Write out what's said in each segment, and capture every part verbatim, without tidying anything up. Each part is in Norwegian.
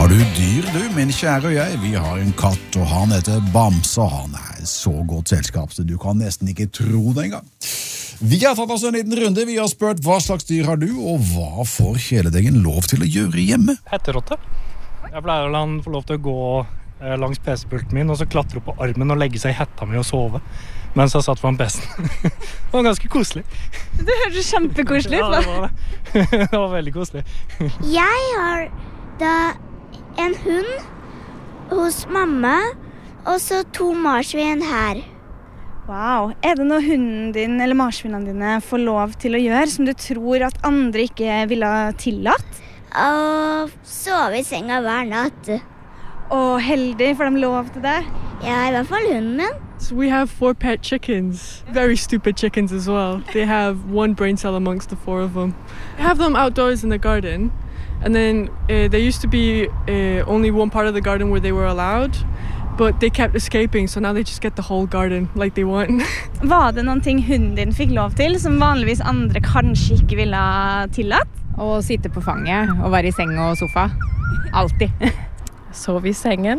Har du dyr, du, min kjære og jeg? Vi har en katt, og han heter Bamse, og han er så godt selskap, så du kan nesten ikke tro det engang. Vi har tatt oss en liten runde, vi har spurt hva slags dyr har du, og hva får kjæledeggen lov til å gjøre hjemme? Hetterotte. Jeg pleier å la han få lov til å gå langs P C-pulten min, og så klatre opp på armen og legge seg i hetta mi og sove, mens jeg satt foran P C-en. Det var ganske koselig. Det hørtes kjempekoselig ut. Ja, det var det. Det var veldig koselig. Jeg har da en hund hos mamma, og så to marsvin her. Wow. Er det noe hunden din eller marsvinene dine får lov til å gjøre som du tror at andre ikke ville ha tillatt? Og sove i senga hver natt. Og heldig, får de lov til det? Ja, i hvert fall hunden min. So we have four pet chickens, very stupid chickens as well. They have one brain cell amongst the four of them. I have them outdoors in the garden, and then uh, there used to be uh, only one part of the garden where they were allowed, but they kept escaping, so now they just get the whole garden like they want. Var det noen ting hunden din fikk lov til, som vanligvis andre kanskje ikke ville ha tillatt? Å sitte på fanget og være i seng og sofa. Alltid. Sove i sengen.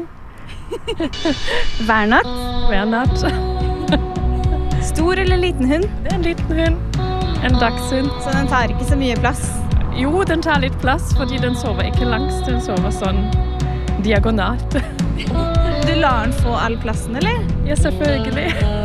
Hver natt? Hver natt. Stor eller liten hund? Det er en liten hund. En dagshund. Så den tar ikke så mye plass? Jo, den tar litt plass, fordi den sover ikke langs. Den sover sånn diagonalt. Du lar den få all plassen, eller? Ja, selvfølgelig.